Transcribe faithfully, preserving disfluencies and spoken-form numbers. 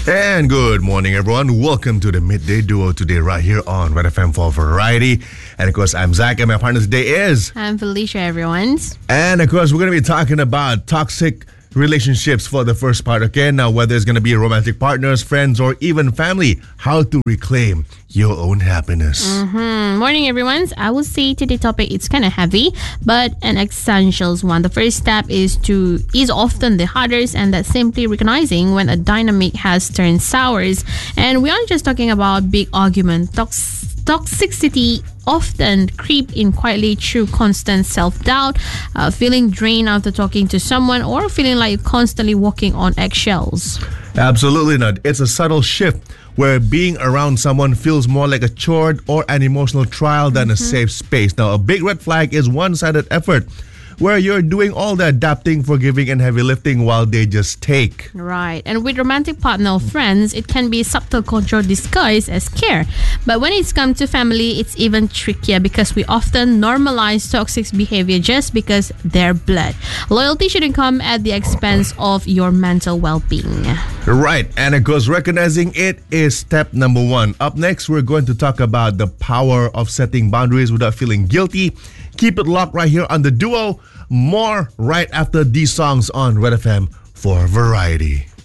And good morning, everyone. Welcome to the Midday Duo today, right here on Red F M for Variety. And of course, I'm Zach, and my partner today is... I'm Felicia, everyone. And of course, we're going to be talking about toxic relationships for the first part, okay? Now, whether it's going to be romantic partners, friends, or even family, how to reclaim your own happiness. Mm-hmm. Morning, everyone. I would say today's topic it's kind of heavy, but an essentials one. The first step is to is often the hardest, and that's simply recognizing when a dynamic has turned sours. And we aren't just talking about big argument. Tox- toxicity often creep in quietly through constant self-doubt, uh, feeling drained after talking to someone, or feeling like you're constantly walking on eggshells. Absolutely not. It's a subtle shift where being around someone feels more like a chore or an emotional trial than mm-hmm. a safe space. Now, a big red flag is one-sided effort, where you're doing all the adapting, forgiving, and heavy lifting while they just take. Right. And with romantic partner or friends, it can be subtle control disguised as care. But when it's come to family, it's even trickier because we often normalize toxic behavior just because they're blood. Loyalty shouldn't come at the expense of your mental well-being. Right. And of course, recognizing it is step number one. Up next, we're going to talk about the power of setting boundaries without feeling guilty. Keep it locked right here on The Duo. More right after these songs on Red F M for Variety.